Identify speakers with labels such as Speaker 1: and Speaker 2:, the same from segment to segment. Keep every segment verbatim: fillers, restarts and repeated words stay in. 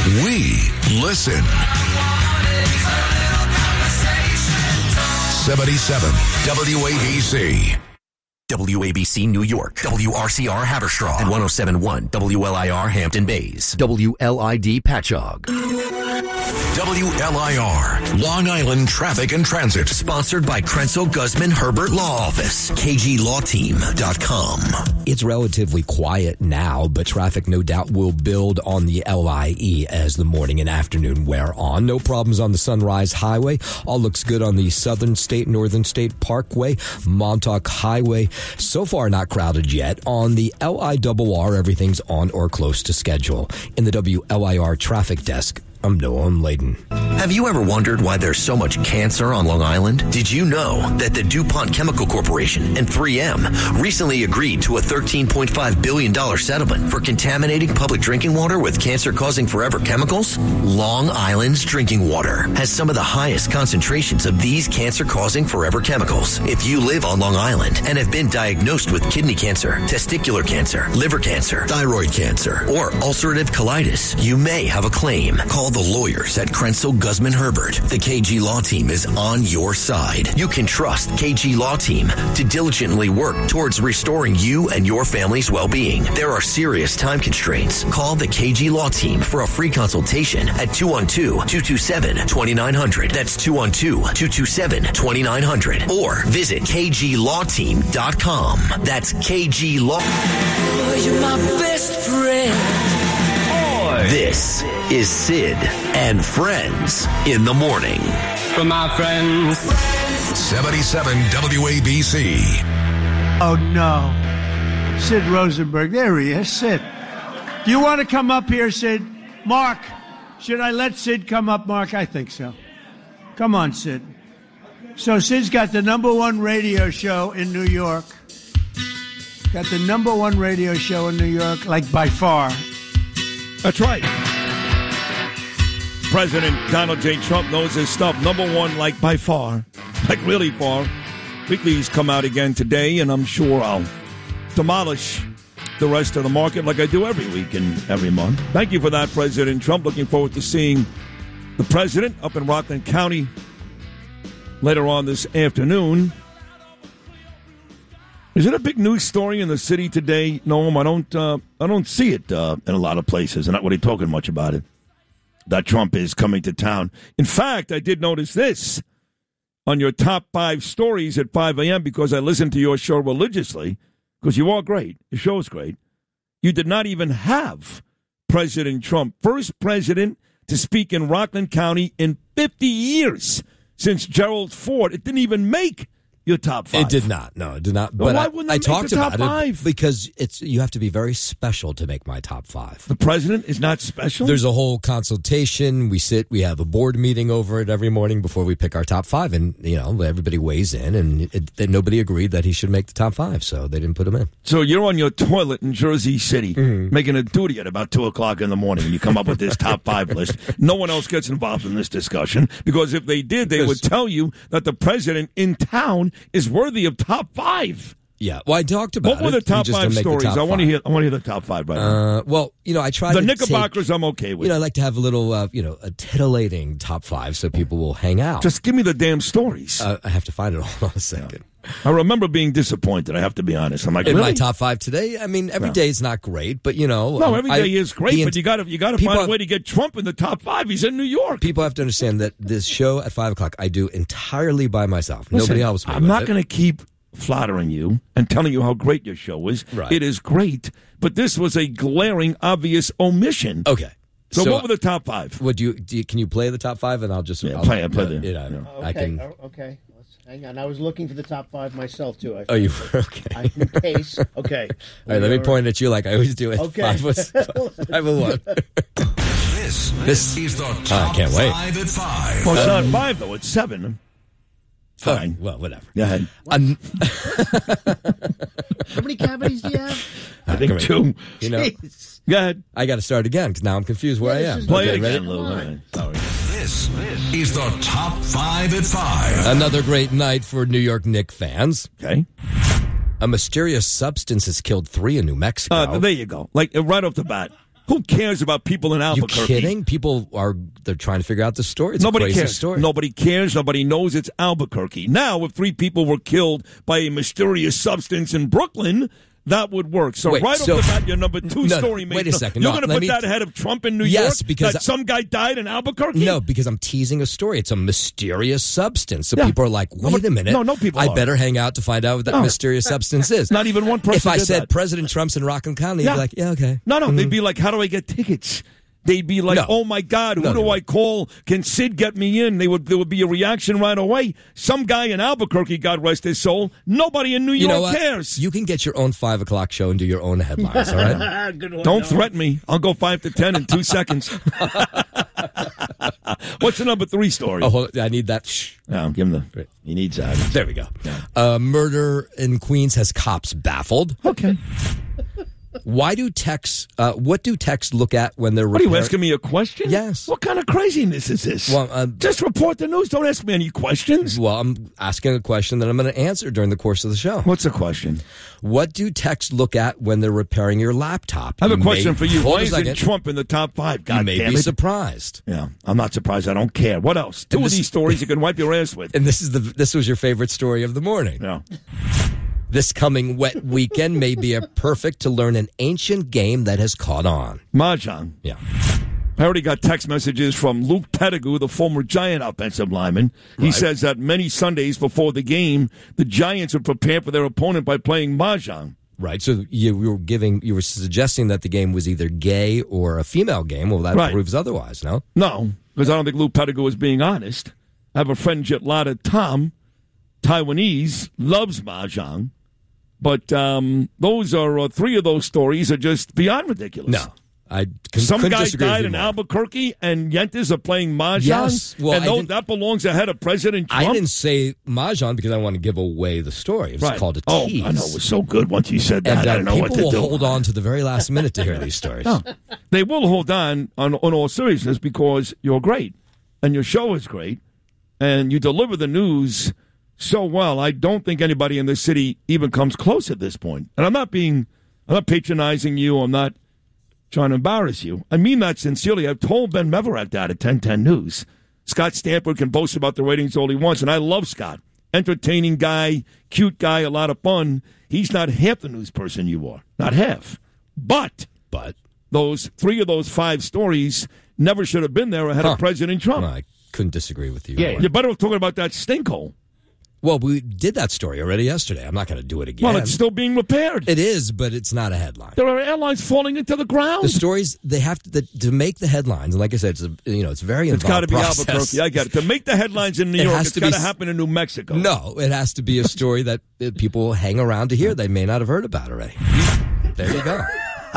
Speaker 1: We listen. seventy-seven W A B C.
Speaker 2: W A B C New York, W R C R Haverstraw, and one oh seven point one W L I R Hampton Bays, W L I D Patchogue.
Speaker 1: W L I R, Long Island Traffic and Transit.
Speaker 2: Sponsored by Krenzel Guzman Herbert Law Office, K G Law Team dot com.
Speaker 3: It's relatively quiet now, but traffic no doubt will build on the L I E as the morning and afternoon wear on. No problems on the Sunrise Highway. All looks good on the Southern State, Northern State Parkway, Montauk Highway. So far not crowded yet. On the L I R R, everything's on or close to schedule. In the W L I R traffic desk, I'm Noam Layden.
Speaker 2: Have you ever wondered why there's so much cancer on Long Island? Did you know that the DuPont Chemical Corporation and three M recently agreed to a thirteen point five billion dollars settlement for contaminating public drinking water with cancer-causing forever chemicals? Long Island's drinking water has some of the highest concentrations of these cancer-causing forever chemicals. If you live on Long Island and have been diagnosed with kidney cancer, testicular cancer, liver cancer, thyroid cancer, or ulcerative colitis, you may have a claim. Call the lawyers at Krenzel Guzman Herbert. The K G Law Team is on your side. You can trust K G Law Team to diligently work towards restoring you and your family's well-being. There are serious time constraints. Call the K G Law Team for a free consultation at two one two, two two seven, two nine zero zero. That's two one two, two two seven, two nine zero zero. Or visit K G Law Team dot com. That's K G Law.
Speaker 4: Oh, you're my best friend.
Speaker 2: This is Sid and Friends in the Morning.
Speaker 5: For my friends.
Speaker 1: seventy-seven W A B C.
Speaker 6: Oh, no. Sid Rosenberg. There he is. Sid. Do you want to come up here, Sid? Mark, should I let Sid come up, Mark? I think so. Come on, Sid. So Sid's got the number one radio show in New York. Got the number one radio show in New York, like by far.
Speaker 7: That's right. President Donald J. Trump knows his stuff. Number one, like by far, like really far. Weekly's come out again today, and I'm sure I'll demolish the rest of the market like I do every week and every month. Thank you for that, President Trump. Looking forward to seeing the president up in Rockland County later on this afternoon. Is it a big news story in the city today? No, I don't. Uh, I don't see it uh, in a lot of places. I'm not really talking much about it. That Trump is coming to town. In fact, I did notice this on your top five stories at five a.m. because I listen to your show religiously. Because you are great. Your show is great. You did not even have President Trump, first president to speak in Rockland County in fifty years since Gerald Ford. It didn't even make your top five.
Speaker 3: It did not. No, it did not.
Speaker 7: Well,
Speaker 3: but
Speaker 7: why
Speaker 3: I,
Speaker 7: wouldn't it
Speaker 3: I
Speaker 7: make
Speaker 3: talked
Speaker 7: the top
Speaker 3: about
Speaker 7: five?
Speaker 3: it because it's you have to be very special to make my top five.
Speaker 7: The president is not special?
Speaker 3: There's a whole consultation. We sit, we have a board meeting over it every morning before we pick our top five. And, you know, everybody weighs in. And it, it, nobody agreed that he should make the top five. So they didn't put him in.
Speaker 7: So you're on your toilet in Jersey City, mm-hmm. making a duty at about two o'clock in the morning. And you come up with this top five list. No one else gets involved in this discussion. Because if they did, they would tell you that the president in town is worthy of top five.
Speaker 3: Yeah, well, I talked about
Speaker 7: what were the
Speaker 3: it.
Speaker 7: top five stories?
Speaker 3: Top
Speaker 7: I want
Speaker 3: five.
Speaker 7: to hear. I want to hear the top five right now.
Speaker 3: Uh, well, you know, I try
Speaker 7: the
Speaker 3: to
Speaker 7: Knickerbockers.
Speaker 3: Take,
Speaker 7: I'm okay with.
Speaker 3: You know, I like to have a little, uh, you know, a titillating top five so people will hang out.
Speaker 7: Just give me the damn stories.
Speaker 3: Uh, I have to find it all in a second.
Speaker 7: Yeah. I remember being disappointed. I have to be honest. I'm like,
Speaker 3: in
Speaker 7: really?
Speaker 3: my top five today. I mean, every
Speaker 7: no.
Speaker 3: day is not great, but you know,
Speaker 7: no, every day
Speaker 3: I,
Speaker 7: is great. But you got to you got to find
Speaker 3: have,
Speaker 7: a way to get Trump in the top five. He's in New York.
Speaker 3: People have to understand that this show at five o'clock I do entirely by myself.
Speaker 7: Listen,
Speaker 3: Nobody helps me.
Speaker 7: I'm
Speaker 3: with
Speaker 7: not
Speaker 3: going
Speaker 7: to keep flattering you and telling you how great your show is.
Speaker 3: Right.
Speaker 7: It is great, but this was a glaring, obvious omission.
Speaker 3: Okay.
Speaker 7: So,
Speaker 3: so
Speaker 7: what were the top five?
Speaker 3: Would you, do you can you play the top five and I'll just
Speaker 7: yeah,
Speaker 3: I'll,
Speaker 7: play it, play
Speaker 3: uh,
Speaker 7: the,
Speaker 3: you know,
Speaker 8: okay,
Speaker 3: I can.
Speaker 8: Okay, let's hang on. I was looking for the top five myself too. I
Speaker 3: oh, you were okay.
Speaker 8: I, in case. Okay.
Speaker 3: All right, let me point at you like I always do. At
Speaker 8: okay.
Speaker 3: Five was five of one.
Speaker 1: This,
Speaker 3: this
Speaker 1: is the top
Speaker 3: uh, I can't wait.
Speaker 1: five at five.
Speaker 7: Well, it's not five though. It's seven. Fine.
Speaker 3: Oh, well, whatever.
Speaker 7: Go ahead.
Speaker 3: Um,
Speaker 8: How many cavities do you have?
Speaker 7: I think two.
Speaker 3: You know,
Speaker 8: Jeez.
Speaker 3: go ahead. I got to start again because now I'm confused where
Speaker 8: Yeah,
Speaker 3: I am.
Speaker 7: Play
Speaker 3: okay,
Speaker 7: it again,
Speaker 3: ready?
Speaker 7: Lou. Right. Sorry.
Speaker 1: This is the top five at five.
Speaker 3: Another great night for New York Knicks fans.
Speaker 7: Okay.
Speaker 3: A mysterious substance has killed three in New Mexico.
Speaker 7: Uh, there you go. Like uh, right off the bat. Who cares about people in
Speaker 3: You
Speaker 7: Albuquerque?
Speaker 3: kidding? People are they're trying to figure out the story. It's
Speaker 7: Nobody
Speaker 3: a crazy
Speaker 7: cares.
Speaker 3: story.
Speaker 7: Nobody cares. Nobody knows it's Albuquerque. Now, if three people were killed by a mysterious substance in Brooklyn, that would work. So
Speaker 3: Wait,
Speaker 7: right
Speaker 3: so-
Speaker 7: off the bat, your number two
Speaker 3: No, no,
Speaker 7: story made
Speaker 3: wait a
Speaker 7: no-
Speaker 3: second.
Speaker 7: You're
Speaker 3: No,
Speaker 7: going to
Speaker 3: let
Speaker 7: put
Speaker 3: me-
Speaker 7: that ahead of Trump in New
Speaker 3: Yes,
Speaker 7: York?
Speaker 3: because
Speaker 7: that
Speaker 3: I-
Speaker 7: some guy died in Albuquerque?
Speaker 3: No, because I'm teasing a story. It's a mysterious substance. So
Speaker 7: Yeah.
Speaker 3: people are like, wait
Speaker 7: No, but-
Speaker 3: a minute.
Speaker 7: no, no people
Speaker 3: I
Speaker 7: are.
Speaker 3: better hang out to find out what that
Speaker 7: No.
Speaker 3: mysterious substance is.
Speaker 7: Not even one person
Speaker 3: If I
Speaker 7: did
Speaker 3: said
Speaker 7: that.
Speaker 3: President Trump's in Rockland County,
Speaker 7: Yeah.
Speaker 3: you'd be like, yeah, okay.
Speaker 7: No, no.
Speaker 3: Mhm.
Speaker 7: They'd be like, how do I get tickets? They'd be like,
Speaker 3: No.
Speaker 7: oh, my God, who
Speaker 3: No,
Speaker 7: do
Speaker 3: they
Speaker 7: I
Speaker 3: wouldn't.
Speaker 7: call? Can Sid get me in? They would. There would be a reaction right away. Some guy in Albuquerque, God rest his soul, nobody in New
Speaker 3: You
Speaker 7: York
Speaker 3: know what?
Speaker 7: cares.
Speaker 3: You can get your own five o'clock show and do your own headlines, all right?
Speaker 8: Good one,
Speaker 7: Don't
Speaker 8: no.
Speaker 7: threaten me. I'll go five to ten in two seconds. What's the number three story?
Speaker 3: Oh, hold on. I need that. Shh.
Speaker 7: No, give him the. He needs that.
Speaker 3: There we go. Uh, murder in Queens has cops baffled.
Speaker 7: Okay.
Speaker 3: Why do texts, uh, what do texts look at when they're
Speaker 7: What are you
Speaker 3: repairing-
Speaker 7: asking me a question?
Speaker 3: Yes.
Speaker 7: What kind of craziness is this?
Speaker 3: Well, uh,
Speaker 7: Just report the news. Don't ask me any questions.
Speaker 3: Well, I'm asking a question that I'm going to answer during the course of the show.
Speaker 7: What's the question?
Speaker 3: What do texts look at when they're repairing your laptop?
Speaker 7: I have a
Speaker 3: You
Speaker 7: question
Speaker 3: may-
Speaker 7: for you.
Speaker 3: Hold
Speaker 7: Why
Speaker 3: a
Speaker 7: isn't
Speaker 3: second.
Speaker 7: Trump in the top five?
Speaker 3: You
Speaker 7: God
Speaker 3: may
Speaker 7: damn
Speaker 3: be
Speaker 7: it.
Speaker 3: surprised.
Speaker 7: Yeah, I'm not surprised. I don't care. What else? Two
Speaker 3: And
Speaker 7: of
Speaker 3: this-
Speaker 7: these stories you can wipe your ass with.
Speaker 3: And this is the this was your favorite story of the morning.
Speaker 7: Yeah.
Speaker 3: This coming wet weekend may be a perfect to learn an ancient game that has caught on.
Speaker 7: Mahjong.
Speaker 3: Yeah.
Speaker 7: I already got text messages from Luke Pettigrew, the former Giant offensive lineman. He
Speaker 3: Right.
Speaker 7: says that many Sundays before the game, the Giants would prepare for their opponent by playing Mahjong.
Speaker 3: Right. So you, you were giving you were suggesting that the game was either gay or a female game. Well, that
Speaker 7: Right.
Speaker 3: proves otherwise, no?
Speaker 7: No, because I don't think Luke Pettigrew is being honest. I have a friend, Jitlada Tom, Taiwanese, loves Mahjong. But um, those are uh, three of those stories are just beyond ridiculous.
Speaker 3: No. I con-
Speaker 7: Some
Speaker 3: couldn't
Speaker 7: guy
Speaker 3: disagree with
Speaker 7: died
Speaker 3: you
Speaker 7: in
Speaker 3: more.
Speaker 7: Albuquerque, and Yentas are playing Mahjong?
Speaker 3: Yes. Well,
Speaker 7: and
Speaker 3: I
Speaker 7: those,
Speaker 3: didn't-
Speaker 7: that belongs ahead of President Trump?
Speaker 3: I didn't say Mahjong because I want to give away the story. It was
Speaker 7: Right.
Speaker 3: called a
Speaker 7: Oh,
Speaker 3: tease.
Speaker 7: I know. It was so good once you said that.
Speaker 3: And
Speaker 7: I
Speaker 3: uh,
Speaker 7: don't know
Speaker 3: people
Speaker 7: what to
Speaker 3: will
Speaker 7: do.
Speaker 3: hold on to the very last minute to hear these stories.
Speaker 7: No. They will hold on, on on all seriousness because you're great, and your show is great, and you deliver the news so well. I don't think anybody in this city even comes close at this point. And I'm not being, I'm not patronizing you. I'm not trying to embarrass you. I mean that sincerely. I've told Ben Meverak that at ten ten News. Scott Stanford can boast about the ratings all he wants, and I love Scott. Entertaining guy, cute guy, a lot of fun. He's not half the news person you are. Not half. But,
Speaker 3: But
Speaker 7: those three of those five stories never should have been there ahead
Speaker 3: Huh.
Speaker 7: of President Trump.
Speaker 3: well, I couldn't disagree with you.
Speaker 7: Yeah,
Speaker 3: more.
Speaker 7: you're better off talking about that stinkhole.
Speaker 3: Well, we did that story already yesterday. I'm not going to do it again.
Speaker 7: Well, it's still being repaired.
Speaker 3: It is, but it's not a headline.
Speaker 7: There are airlines falling into the ground.
Speaker 3: The stories they have to the, to make the headlines, and like I said, it's a, you know it's a very
Speaker 7: It's
Speaker 3: involved
Speaker 7: got to be
Speaker 3: process.
Speaker 7: Albuquerque. I get it. To make the headlines in New
Speaker 3: It
Speaker 7: York,
Speaker 3: has
Speaker 7: it's
Speaker 3: to
Speaker 7: got
Speaker 3: be
Speaker 7: to
Speaker 3: s-
Speaker 7: happen in New Mexico.
Speaker 3: No, it has to be a story that uh, people will hang around to hear. They may not have heard about already. There you go.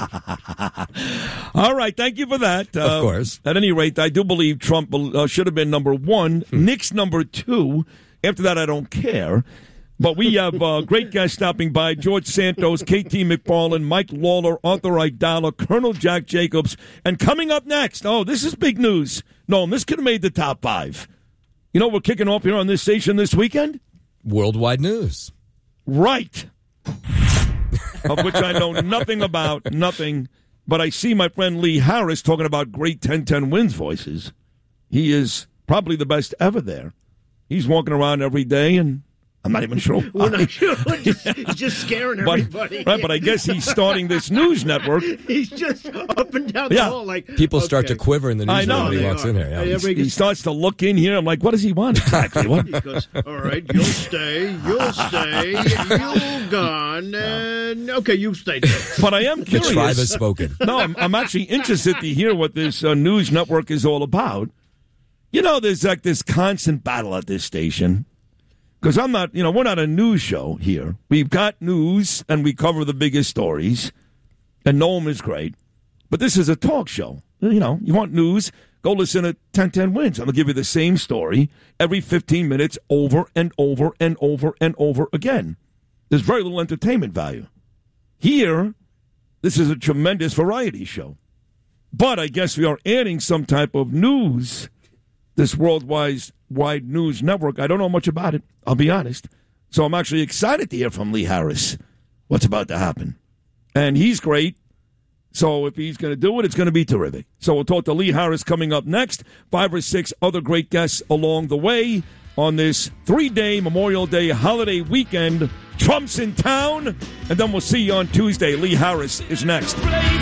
Speaker 7: All right, thank you for that.
Speaker 3: Of
Speaker 7: Uh,
Speaker 3: course.
Speaker 7: At any rate, I do believe Trump uh, should have been number one.
Speaker 3: Hmm.
Speaker 7: Nick's number two. After that, I don't care. But we have uh, great guests stopping by: George Santos, K T McFarland, Mike Lawler, Arthur Aidala, Colonel Jack Jacobs. And coming up next, oh, this is big news. No, this could have made the top five. You know what we're kicking off here on this station this weekend?
Speaker 3: Worldwide news.
Speaker 7: Right. Of which I know nothing about, nothing. But I see my friend Lee Harris talking about great ten ten Wins voices. He is probably the best ever there. He's walking around every day, and I'm not even sure why.
Speaker 8: We're not sure. We're just, he's just scaring
Speaker 7: But,
Speaker 8: everybody.
Speaker 7: right, but I guess he's starting this news network.
Speaker 8: He's just up and down
Speaker 7: Yeah.
Speaker 8: the hall like
Speaker 3: People start
Speaker 8: okay.
Speaker 3: to quiver in the
Speaker 7: I
Speaker 3: news
Speaker 7: know.
Speaker 3: when he
Speaker 8: They
Speaker 3: walks
Speaker 8: are.
Speaker 3: in here. Yeah.
Speaker 8: Hey, everybody
Speaker 7: He
Speaker 8: gets-
Speaker 7: starts to look in here. I'm like, what does he want exactly? What?
Speaker 8: He goes, all right, you'll stay, you'll stay, you'll gone, and okay, you stay.
Speaker 7: But I am
Speaker 3: The
Speaker 7: curious.
Speaker 3: tribe has spoken.
Speaker 7: No, I'm, I'm actually interested to hear what this uh, news network is all about. You know, there's like this constant battle at this station. Because I'm not, you know, we're not a news show here. We've got news and we cover the biggest stories. And Noam is great. But this is a talk show. You know, you want news, go listen to ten ten Wins. I'm going to give you the same story every fifteen minutes over and over and over and over again. There's very little entertainment value. Here, this is a tremendous variety show. But I guess we are adding some type of news, this worldwide wide news network. I don't know much about it, I'll be honest. So I'm actually excited to hear from Lee Harris what's about to happen. And he's great. So if he's going to do it, it's going to be terrific. So we'll talk to Lee Harris coming up next. Five or six other great guests along the way on this three-day Memorial Day holiday weekend. Trump's in town, and then we'll see you on Tuesday. Lee Harris is next.